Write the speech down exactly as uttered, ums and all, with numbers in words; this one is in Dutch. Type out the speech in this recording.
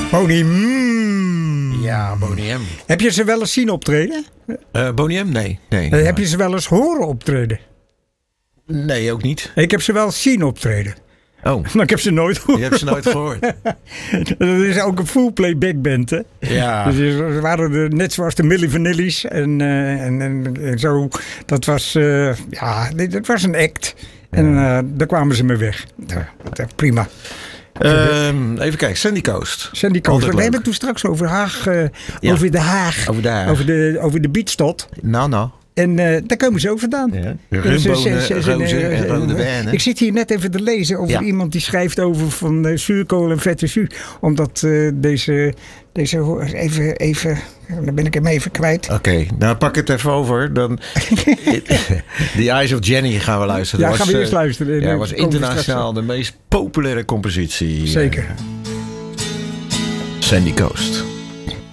Boney M. Ja, Boney M. Heb je ze wel eens zien optreden? Uh, Boney M? Nee. nee uh, heb je ze wel eens horen optreden? Nee, ook niet. Ik heb ze wel eens zien optreden. Oh. Maar ik heb ze nooit gehoord. Je hebt ze nooit gehoord. Dat is ook een full playback band, hè? Ja. Dus ze waren er net zoals de Milli Vanilli's. En, uh, en, en, en zo. Dat was, uh, ja, dat was een act. En uh, daar kwamen ze mee weg. Ja, prima. Um, even kijken, Sandy Coast. Sandy Coast. We hebben het toen straks over Haag. Uh, ja. Over de Haag. Over de Haag. Over de, over de Beachstad. Nou, nou. En uh, daar komen ze ook vandaan. Ja. Rumbonen, rozen en rode wijnen. Ik zit hier net even te lezen over ja. iemand die schrijft over van uh, zuurkool en vette zuur. Omdat uh, deze, deze even, even, dan ben ik hem even kwijt. Oké, okay, nou pak het even over. Dan The Eyes of Jenny gaan we luisteren. Ja, dat gaan was, we eerst luisteren. Ja, dat was internationaal de meest populaire compositie. Zeker. Sandy Coast.